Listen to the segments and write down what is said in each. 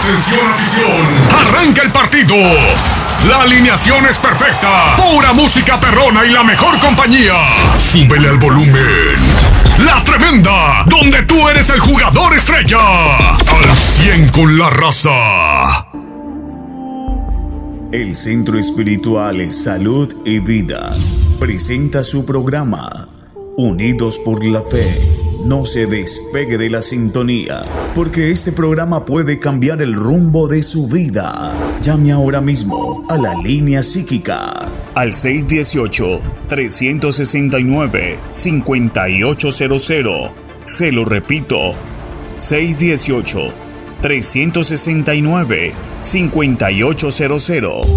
Atención afición, arranca el partido. La alineación es perfecta, pura música perrona y la mejor compañía. Súbele al volumen. La Tremenda, donde tú eres el jugador estrella. Al 100 con la raza. El Centro Espiritual Salud y Vida presenta su programa Unidos por la Fe. No se despegue de la sintonía, porque este programa puede cambiar el rumbo de su vida. Llame ahora mismo a la línea psíquica al 618-369-5800. Se lo repito, 618-369-5800.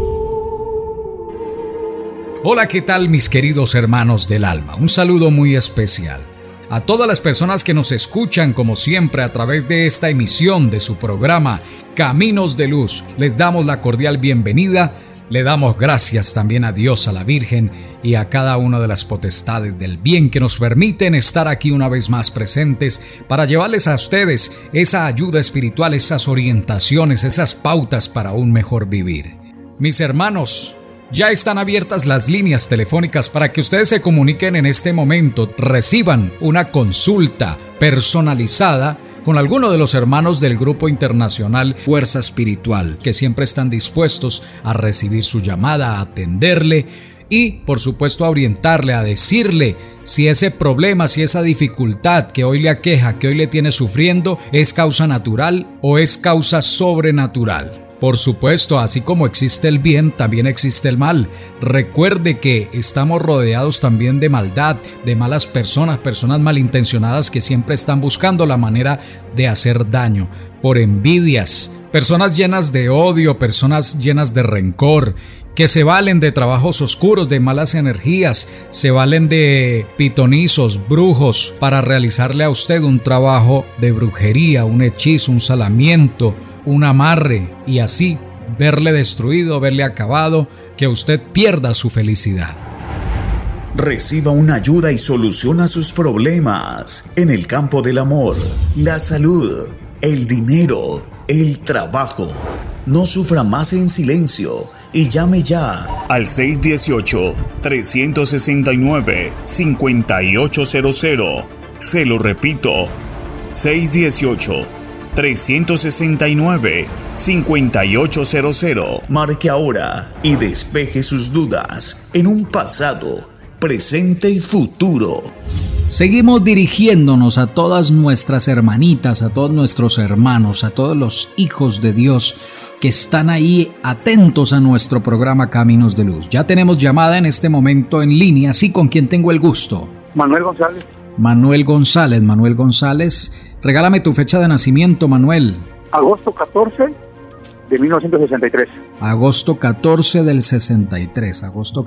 Hola, ¿qué tal mis queridos hermanos del alma? Un saludo muy especial a todas las personas que nos escuchan como siempre a través de esta emisión de su programa Caminos de Luz. Les damos la cordial bienvenida, le damos gracias también a Dios, a la Virgen y a cada una de las potestades del bien que nos permiten estar aquí una vez más presentes para llevarles a ustedes esa ayuda espiritual, esas orientaciones, esas pautas para un mejor vivir. Mis hermanos, ya están abiertas las líneas telefónicas para que ustedes se comuniquen en este momento, reciban una consulta personalizada con alguno de los hermanos del Grupo Internacional Fuerza Espiritual, que siempre están dispuestos a recibir su llamada, a atenderle y, por supuesto, a orientarle, a decirle si ese problema, si esa dificultad que hoy le aqueja, que hoy le tiene sufriendo, es causa natural o es causa sobrenatural. Por supuesto, así como existe el bien, también existe el mal. Recuerde que estamos rodeados también de maldad, de malas personas, personas malintencionadas que siempre están buscando la manera de hacer daño, por envidias, personas llenas de odio, personas llenas de rencor, que se valen de trabajos oscuros, de malas energías, se valen de pitonizos, brujos, para realizarle a usted un trabajo de brujería, un hechizo, un salamiento, un amarre, y así verle destruido, verle acabado, que usted pierda su felicidad. Reciba una ayuda y soluciona sus problemas en el campo del amor, la salud, el dinero, el trabajo. No sufra más en silencio y llame ya al 618-369-5800. Se lo repito, 618-369-5800. Marque ahora y despeje sus dudas en un pasado, presente y futuro. Seguimos dirigiéndonos a todas nuestras hermanitas, a todos nuestros hermanos, a todos los hijos de Dios que están ahí atentos a nuestro programa Caminos de Luz. Ya tenemos llamada en este momento en línea. Sí, ¿con quién tengo el gusto? Manuel González. Manuel González. Regálame tu fecha de nacimiento, Manuel. Agosto 14 de 1963. Agosto 14 del 63.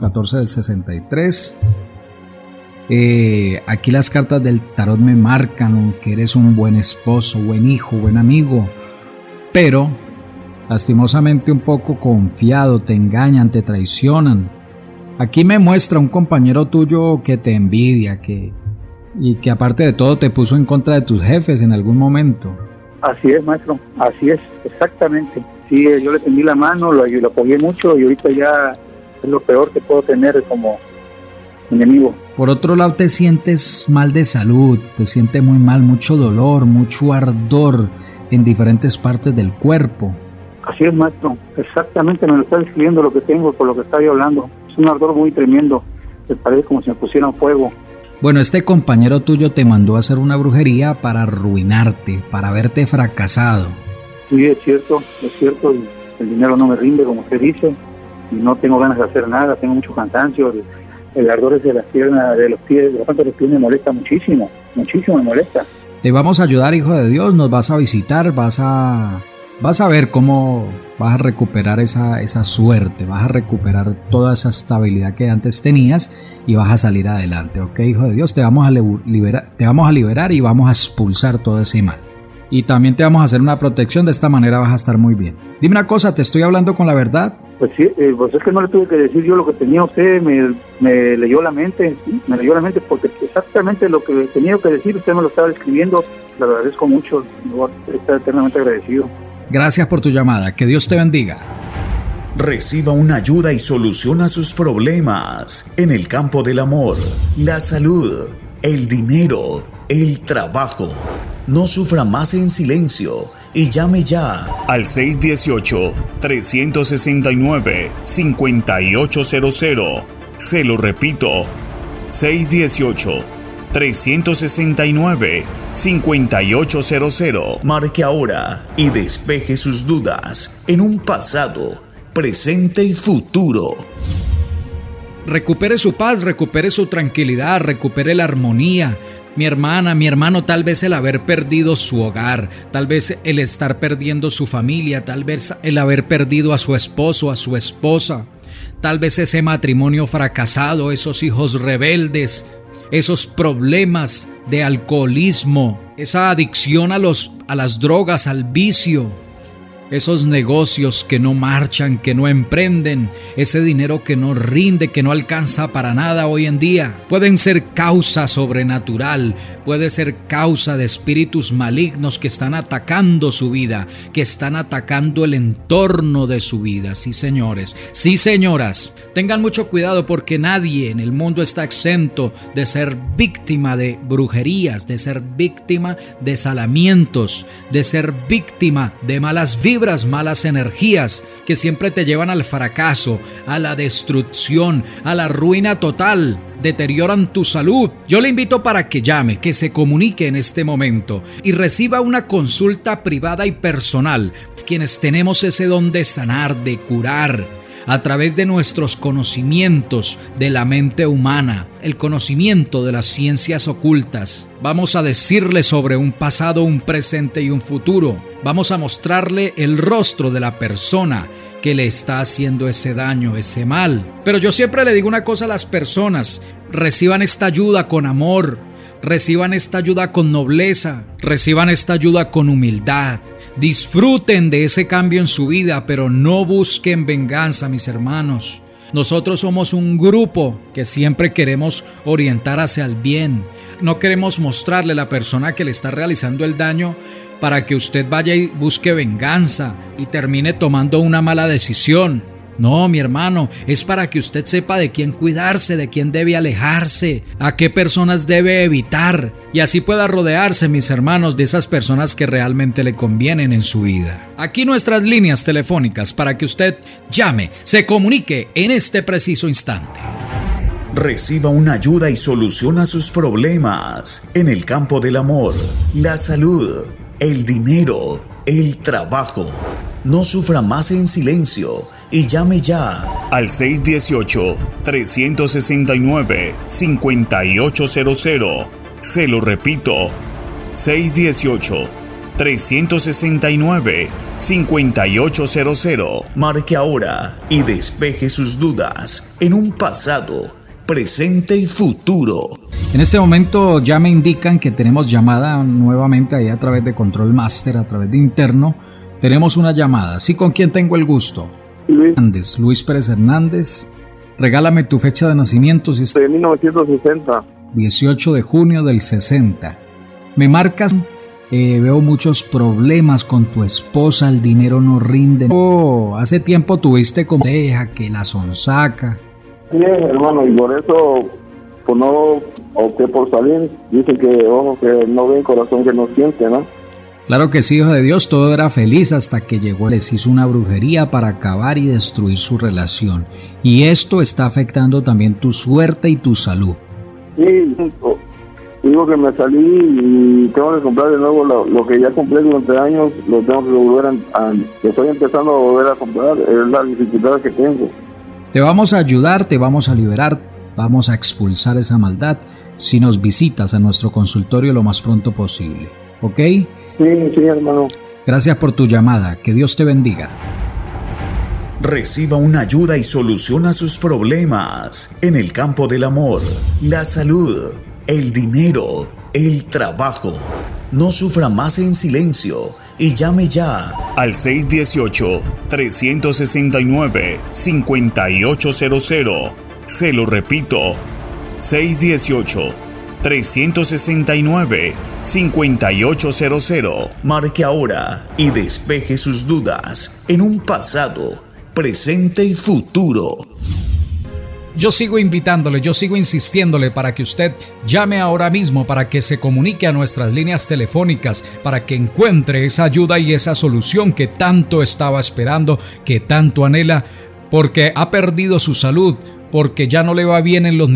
Aquí las cartas del tarot me marcan que eres un buen esposo, buen hijo, buen amigo, pero lastimosamente un poco confiado, te engañan, te traicionan. Aquí me muestra un compañero tuyo que te envidia, y que aparte de todo te puso en contra de tus jefes en algún momento. Así es, maestro, así es, exactamente. Sí, yo le tendí la mano, lo apoyé mucho y ahorita ya es lo peor que puedo tener como enemigo. Por otro lado, te sientes mal de salud, te sientes muy mal, mucho dolor, mucho ardor en diferentes partes del cuerpo. Así es, maestro, exactamente me lo está describiendo lo que tengo, por lo que estaba yo hablando. Es un ardor muy tremendo, me parece como si me pusieran fuego. Bueno, este compañero tuyo te mandó a hacer una brujería para arruinarte, para verte fracasado. Sí, es cierto, el dinero no me rinde, como usted dice, y no tengo ganas de hacer nada, tengo mucho cansancio, el ardor de las piernas, de los pies, de la parte de los pies me molesta muchísimo me molesta. Te vamos a ayudar, hijo de Dios, nos vas a visitar, vas a ver cómo vas a recuperar esa suerte, vas a recuperar toda esa estabilidad que antes tenías y vas a salir adelante, ¿ok, hijo de Dios? Te vamos a liberar y vamos a expulsar todo ese mal. Y también te vamos a hacer una protección, de esta manera vas a estar muy bien. Dime una cosa, ¿te estoy hablando con la verdad? Pues sí, pues es que no le tuve que decir yo lo que tenía usted, me leyó la mente, ¿sí? Me leyó la mente porque exactamente lo que tenía que decir usted me lo estaba escribiendo. Le agradezco mucho, voy a estar eternamente agradecido. Gracias por tu llamada. Que Dios te bendiga. Reciba una ayuda y solución a sus problemas en el campo del amor, la salud, el dinero, el trabajo. No sufra más en silencio y llame ya al 618-369-5800. Se lo repito, 618-369-5800. Marque ahora y despeje sus dudas en un pasado, presente y futuro. Recupere su paz, recupere su tranquilidad, recupere la armonía. Mi hermana, mi hermano, tal vez el haber perdido su hogar, tal vez el estar perdiendo su familia, tal vez el haber perdido a su esposo, a su esposa, tal vez ese matrimonio fracasado, esos hijos rebeldes, esos problemas de alcoholismo, esa adicción a las drogas, al vicio, esos negocios que no marchan, que no emprenden, ese dinero que no rinde, que no alcanza para nada hoy en día. Pueden ser causa sobrenatural, puede ser causa de espíritus malignos que están atacando su vida, que están atacando el entorno de su vida. Sí, señores, sí, señoras, tengan mucho cuidado porque nadie en el mundo está exento de ser víctima de brujerías, de ser víctima de salamientos, de ser víctima de malas vibras, malas energías que siempre te llevan al fracaso, a la destrucción, a la ruina total, deterioran tu salud. Yo le invito para que llame, que se comunique en este momento y reciba una consulta privada y personal. Quienes tenemos ese don de sanar, de curar, a través de nuestros conocimientos de la mente humana, el conocimiento de las ciencias ocultas. Vamos a decirle sobre un pasado, un presente y un futuro. Vamos a mostrarle el rostro de la persona que le está haciendo ese daño, ese mal. Pero yo siempre le digo una cosa a las personas: reciban esta ayuda con amor, reciban esta ayuda con nobleza, reciban esta ayuda con humildad. Disfruten de ese cambio en su vida, pero no busquen venganza, mis hermanos. Nosotros somos un grupo que siempre queremos orientar hacia el bien. No queremos mostrarle a la persona que le está realizando el daño para que usted vaya y busque venganza y termine tomando una mala decisión. No, mi hermano, es para que usted sepa de quién cuidarse, de quién debe alejarse, a qué personas debe evitar, y así pueda rodearse, mis hermanos, de esas personas que realmente le convienen en su vida. Aquí nuestras líneas telefónicas para que usted llame, se comunique en este preciso instante. Reciba una ayuda y solución a sus problemas en el campo del amor, la salud, el dinero, el trabajo. No sufra más en silencio y llame ya al 618-369-5800. Se lo repito, 618-369-5800. Marque ahora y despeje sus dudas en un pasado, presente y futuro. En este momento ya me indican que tenemos llamada nuevamente ahí a través de Control Master, a través de interno. Tenemos una llamada. ¿Sí? ¿Con quién tengo el gusto? Luis Pérez Hernández. Regálame tu fecha de nacimiento. Si de 1960. 18 de junio del 60. Me marcas. Veo muchos problemas con tu esposa. El dinero no rinde. Hace tiempo tuviste deja que la sonsaca. Sí, hermano, y por eso pues no opté por salir. Dicen que ojo que no ven, corazón que no siente, ¿no? Claro que sí, hijo de Dios, todo era feliz hasta que llegó, les hizo una brujería para acabar y destruir su relación. Y esto está afectando también tu suerte y tu salud. Sí, digo que me salí y tengo que comprar de nuevo lo que ya compré durante años, lo tengo que volver estoy empezando a volver a comprar, es la dificultad que tengo. Te vamos a ayudar, te vamos a liberar, vamos a expulsar esa maldad si nos visitas a nuestro consultorio lo más pronto posible, ¿ok? Sí, hermano. Gracias por tu llamada. Que Dios te bendiga. Reciba una ayuda y solución a sus problemas en el campo del amor, la salud, el dinero, el trabajo. No sufra más en silencio y llame ya al 618-369-5800. Se lo repito, 618 369-5800. Marque ahora y despeje sus dudas en un pasado, presente y futuro. Yo sigo invitándole, yo sigo insistiéndole para que usted llame ahora mismo, para que se comunique a nuestras líneas telefónicas, para que encuentre esa ayuda y esa solución que tanto estaba esperando, que tanto anhela, porque ha perdido su salud, porque ya no le va bien en los